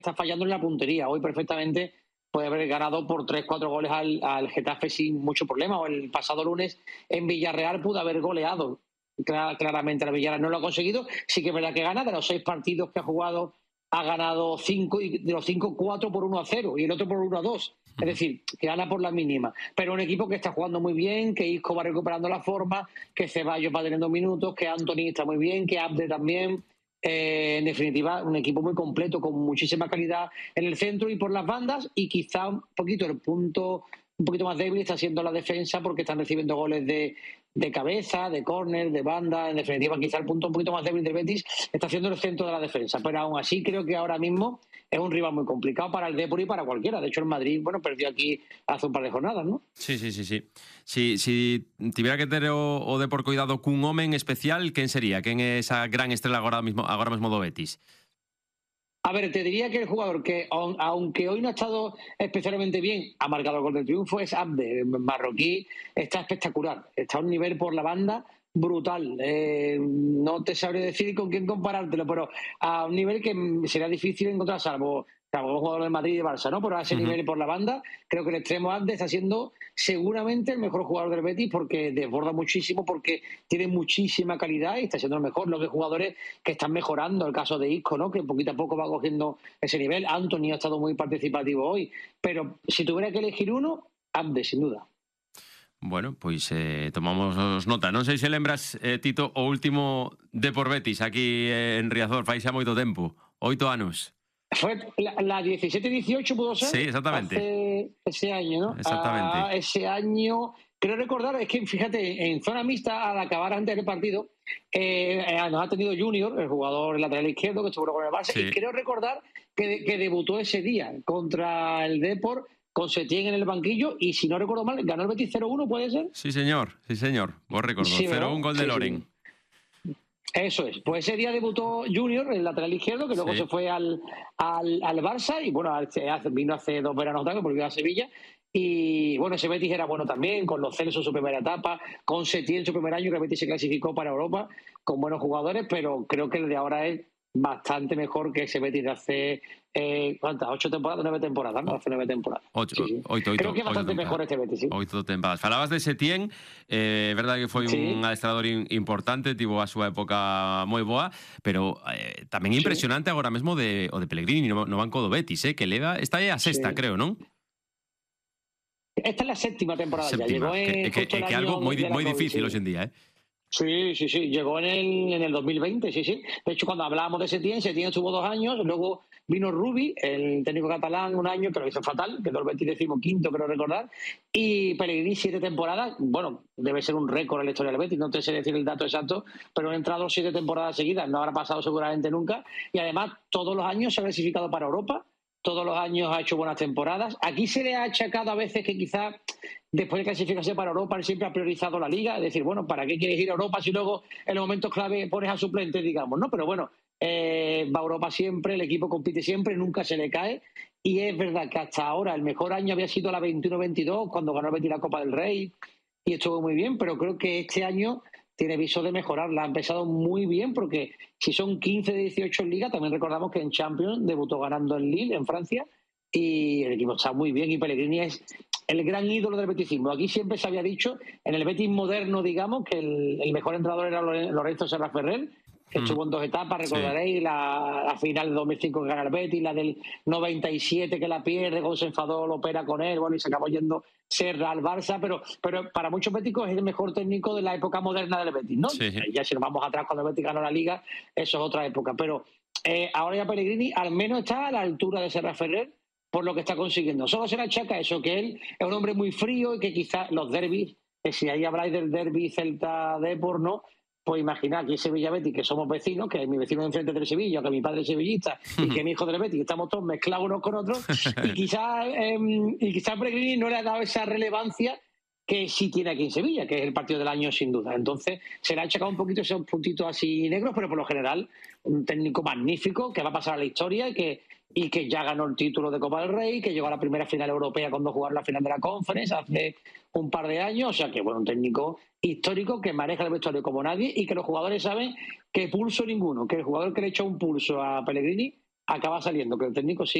está fallando en la puntería. Hoy perfectamente puede haber ganado por 3-4 goles al Getafe sin mucho problema. O el pasado lunes en Villarreal pudo haber goleado claramente al Villarreal. No lo ha conseguido. Sí que es verdad que gana. De los 6 partidos que ha jugado, ha ganado 5 y de los 5, 4 por 1-0 y el otro por 1-2. Es decir, que gana por la mínima. Pero un equipo que está jugando muy bien, que Isco va recuperando la forma, que Ceballos va teniendo minutos, que Antony está muy bien, que Abde también. En definitiva, un equipo muy completo, con muchísima calidad en el centro y por las bandas, y quizá un poquito el punto un poquito más débil está siendo la defensa, porque están recibiendo goles de cabeza, de córner, de banda. En definitiva, quizá el punto un poquito más débil del Betis está siendo el centro de la defensa, pero aún así creo que ahora mismo es un rival muy complicado para el Depor y para cualquiera. De hecho, el Madrid, bueno, perdió aquí hace un par de jornadas, ¿no? Sí. Si tuviera que tener o de por cuidado cun home en especial, quen sería? Quen é esa gran estrela agora mesmo do Betis? A ver, te diría que el jugador que, aunque hoy no ha estado especialmente bien, ha marcado el gol del triunfo, es Abde. El marroquí está espectacular. Está a un nivel por la banda brutal. No te sabré decir con quién comparártelo, pero a un nivel que será difícil encontrar, salvo un jugador del Madrid y de Barça, ¿no? Pero a ese nivel por la banda, creo que el extremo Abde está siendo seguramente el mejor jugador del Betis, porque desborda muchísimo, porque tiene muchísima calidad y está siendo el mejor. Los jugadores que están mejorando, el caso de Isco, ¿no? Que poquito a poco va cogiendo ese nivel. Antony ha estado muy participativo hoy, pero si tuviera que elegir uno, Abde, sin duda. Bueno, pois tomamos nota. Non sei se lembras, Tito, o último Depor Betis aquí en Riazor, fai xa moito tempo, 8 anos. Fue la 17-18, ¿pudo ser? Sí, exactamente. Hace ese año, ¿no? Exactamente. Ese año, creo recordar, es que fíjate, en zona mixta, al acabar antes del partido, nos ha tenido Junior, el jugador lateral izquierdo, que estuvo con el Barça, y creo recordar que debutó ese día contra el Depor, con Setién en el banquillo, y si no recuerdo mal, ganó el Betis 0-1, ¿puede ser? Sí, señor. Vos recuerdo, Sí, 0-1 gol de Loren. Sí. Eso es. Pues ese día debutó Junior, el lateral izquierdo, que luego se fue al Barça y bueno, vino hace 2 veranos también, volvió a Sevilla. Y bueno, ese Betis era bueno también, con los Celes en su primera etapa, con Setién en su primer año, que el Betis se clasificó para Europa, con buenos jugadores, pero creo que el de ahora es bastante mejor que ese Betis de hace ¿cuántas? 8 temporadas, 9 temporadas, ¿no? Hace 9 temporadas. 8, sí. Creo que es bastante mejor este Betis, sí. 8 temporadas. Falabas de Setién, verdade que foi un adestrador importante, tivo a súa época moi boa, pero tamén impresionante agora mesmo o de Pellegrini no banco do Betis, que leva, esta é a sexta, creo, non? Esta es la 7ª temporada ya. Llegó que algo moi difícil hoxe en día, Sí. Llegó en el 2020, sí. De hecho, cuando hablábamos de Setién estuvo 2 años, luego vino Rubi, el técnico catalán, 1 año, que lo hizo fatal, quedó el Betis 15º, creo recordar, y Pellegrini 7 temporadas, bueno, debe ser un récord en la historia del Betis, no te sé decir el dato exacto, pero ha entrado 7 temporadas seguidas, no habrá pasado seguramente nunca, y además todos los años se ha clasificado para Europa, todos los años ha hecho buenas temporadas. Aquí se le ha achacado a veces que quizás después de clasificarse para Europa él siempre ha priorizado la Liga, es decir, bueno, ¿para qué quieres ir a Europa si luego en los momentos clave pones a suplentes, digamos, ¿no? Pero bueno, va a Europa siempre, el equipo compite siempre, nunca se le cae, y es verdad que hasta ahora el mejor año había sido la 21-22, cuando ganó el Betis la Copa del Rey, y estuvo muy bien, pero creo que este año tiene viso de mejorarla. Ha empezado muy bien, porque si son 15 de 18 en Liga, también recordamos que en Champions debutó ganando en Lille, en Francia, y el equipo está muy bien, y Pellegrini es el gran ídolo del betisismo. Aquí siempre se había dicho, en el Betis moderno, digamos, que el mejor entrenador era Lorenzo Serra Ferrer, que estuvo en 2 etapas, recordaréis, la final de 2005 que gana el Betis, la del 97 que la pierde, cuando se enfadó, lo opera con él, bueno, y se acabó yendo Serra al Barça, pero para muchos béticos es el mejor técnico de la época moderna del Betis, ¿no? Sí. Ya si nos vamos atrás, cuando el Betis ganó la Liga, eso es otra época, pero ahora ya Pellegrini al menos está a la altura de Serra Ferrer por lo que está consiguiendo. Solo se le achaca eso, que él es un hombre muy frío y que quizás los derbis, si ahí habláis del derbi Celta-Depor, ¿no? Pues imaginad aquí en Sevilla-Betis, que somos vecinos, que mi vecino de enfrente del Sevilla, que mi padre es sevillista y que mi hijo del Betis, que estamos todos mezclados unos con otros, y quizás Pellegrini no le ha dado esa relevancia que sí tiene aquí en Sevilla, que es el partido del año sin duda. Entonces se le ha achacado un poquito esos puntitos así negros, pero por lo general un técnico magnífico que va a pasar a la historia y que ya ganó el título de Copa del Rey, que llegó a la primera final europea cuando jugaron la final de la Conference hace un par de años. O sea que, bueno, un técnico histórico que maneja el vestuario como nadie y que los jugadores saben que pulso ninguno, que el jugador que le echó un pulso a Pellegrini acaba saliendo que el técnico sí